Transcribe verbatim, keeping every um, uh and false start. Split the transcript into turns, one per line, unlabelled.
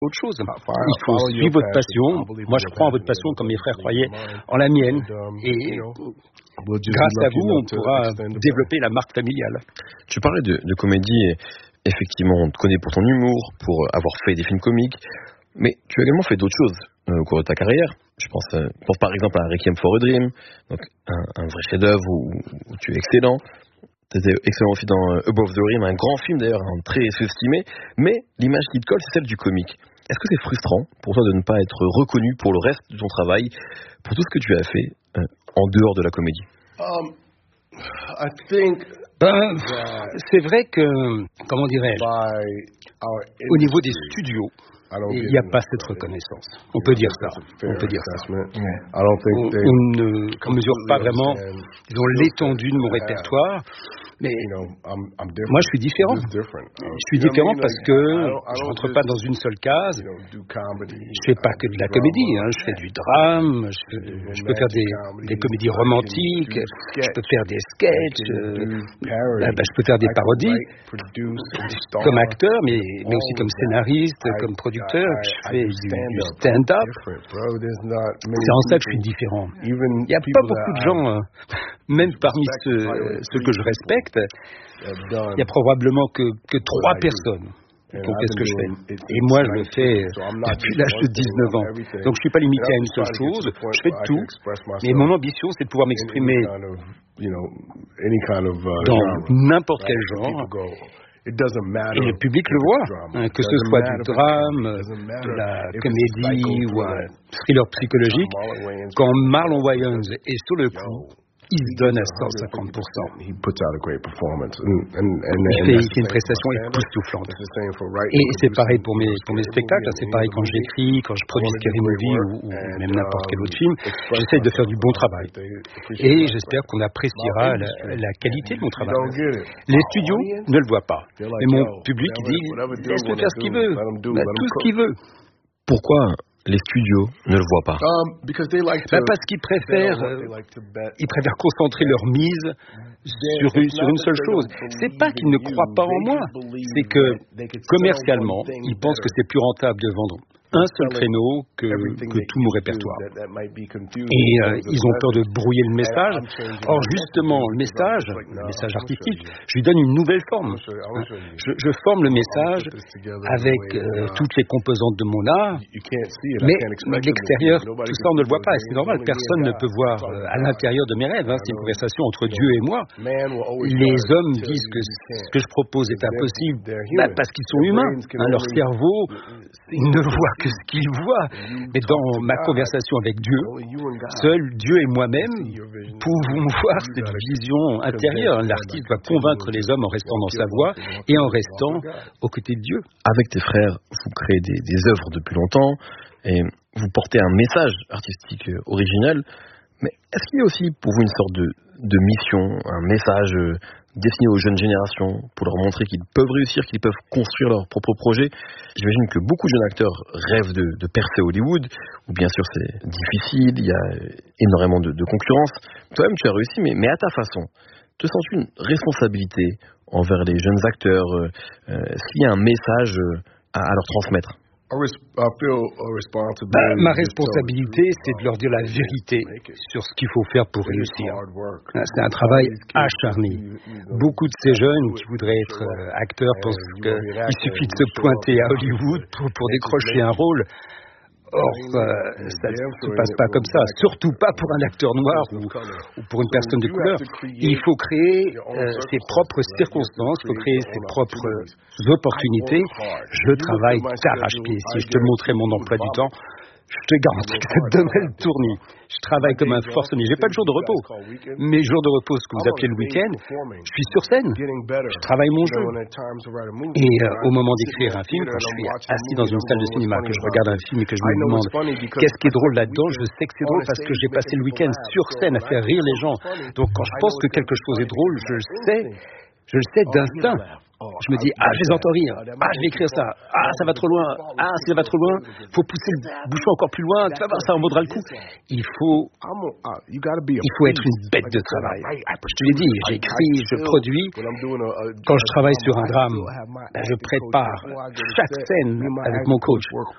autre chose. Il faut suivre votre passion. Moi, je crois en votre passion comme mes frères croyaient en la mienne. Et grâce à vous, on pourra développer la marque familiale.
Tu parlais de, de comédie et effectivement, on te connaît pour ton humour, pour avoir fait des films comiques, mais tu as également fait d'autres choses euh, au cours de ta carrière. Je pense, euh, je pense par exemple à Requiem for a Dream, donc un, un vrai chef-d'œuvre où, où tu es excellent. Tu étais excellent aussi dans euh, Above the Rim, un grand film d'ailleurs, hein, très sous-estimé, mais l'image qui te colle, c'est celle du comique. Est-ce que c'est frustrant pour toi de ne pas être reconnu pour le reste de ton travail, pour tout ce que tu as fait euh, en dehors de la comédie?
um, I think
Ben, c'est vrai que, comment dirais-je, au niveau des studios, il n'y a pas cette reconnaissance. On peut dire ça. On peut dire ça. On, on ne mesure pas vraiment, disons, l'étendue de mon répertoire. Mais moi, je suis différent. Je suis différent parce que je rentre pas dans une seule case. Je fais pas que de la comédie. Hein. Je fais du drame. Je, fais, je peux faire des, des comédies romantiques. Je peux faire des sketchs. Euh, ben, je peux faire des parodies comme acteur, mais, mais aussi comme scénariste, comme producteur. Je fais du, du stand-up. C'est en ça que je suis différent. Il n'y a pas beaucoup de gens, même parmi ceux, ceux que je respecte. Il y a probablement que, que trois personnes qui ont fait ce que je fais. Et moi, je le fais depuis l'âge de dix-neuf ans. Donc, je ne suis pas limité à une seule chose. Je fais de tout. Mais mon ambition, c'est de pouvoir m'exprimer dans n'importe quel genre. Et le public le voit, hein, que ce soit du drame, de la comédie ou un thriller psychologique. Quand Marlon Wayans est sur le coup, il se donne à cent cinquante pour cent. Il fait, il fait une prestation époustouflante. Et c'est pareil pour mes, pour mes spectacles, c'est pareil quand j'écris, quand je produis Scary Movie ou, ou même n'importe quel autre film, j'essaie de faire du bon travail. Et j'espère qu'on appréciera la, la qualité de mon travail. Les studios ne le voient pas. Mais mon public dit, laisse-le faire ce qu'il veut, bah, tout ce qu'il veut.
Pourquoi les studios ne le voient pas?
Bah parce qu'ils préfèrent, euh, ils préfèrent concentrer leur mise sur une, sur une seule chose. C'est pas qu'ils ne croient pas en moi, c'est que commercialement, ils pensent que c'est plus rentable de vendre un seul créneau que, que tout mon répertoire. Et euh, ils ont peur de brouiller le message. Or, justement, le message, le message artistique, je lui donne une nouvelle forme. Je, je forme le message avec euh, toutes les composantes de mon art, mais, mais de l'extérieur, tout ça, on ne le voit pas. Et c'est normal, personne ne peut voir euh, à l'intérieur de mes rêves. Hein. C'est une conversation entre Dieu et moi. Les hommes disent que ce que je propose est impossible bah, parce qu'ils sont humains. Hein. Leur cerveau, ils ne voient que ce qu'il voit. Mais dans ma conversation avec Dieu, seul Dieu et moi-même pouvons voir cette vision intérieure. L'artiste doit convaincre les hommes en restant dans sa voie et en restant aux côtés de Dieu.
Avec tes frères, vous créez des, des œuvres depuis longtemps et vous portez un message artistique original. Mais est-ce qu'il y a aussi pour vous une sorte de, de mission, un message destiné aux jeunes générations pour leur montrer qu'ils peuvent réussir, qu'ils peuvent construire leur propre projet? J'imagine que beaucoup de jeunes acteurs rêvent de, de percer à Hollywood, où bien sûr c'est difficile, il y a énormément de, de concurrence. Toi-même tu as réussi, mais, mais à ta façon. Te sens-tu une responsabilité envers les jeunes acteurs? euh, Est-ce qu'il y a un message à, à leur transmettre?
Bah, ma responsabilité, c'est de leur dire la vérité sur ce qu'il faut faire pour réussir. C'est un travail acharné. Beaucoup de ces jeunes qui voudraient être acteurs pensent qu'il suffit de se pointer à Hollywood pour, pour décrocher un rôle. Or, euh, ça ne se passe pas comme ça, surtout pas pour un acteur noir ou, ou pour une personne de couleur. Il faut créer euh, ses propres circonstances, il faut créer ses propres opportunités. Je travaille d'arrache-pied. Si je te montrais mon emploi du temps, je te garantis que ça te donnerait le tournis. Je travaille comme un forcené. J'ai pas de jour de repos. Mes jours de repos, ce que vous appelez le week-end, je suis sur scène. Je travaille mon jeu. Et euh, au moment d'écrire un film, quand je suis assis dans une salle de cinéma, que je regarde un film et que je me demande qu'est-ce qui est drôle là-dedans, je sais que c'est drôle parce que j'ai passé le week-end sur scène à faire rire les gens. Donc quand je pense que quelque chose est drôle, je le sais. Je le sais d'instinct. Je me dis, ah, je les entends rire. Ah, je vais écrire ça. Ah, ça va trop loin. Ah, ça va trop loin. Il faut pousser le bouchon encore plus loin. Tu vas voir, ça en vaudra le coup. Il faut, il faut être une bête de travail. Je te l'ai dit, j'écris, je produis. Quand je travaille sur un drame, ben, je prépare chaque scène avec mon coach.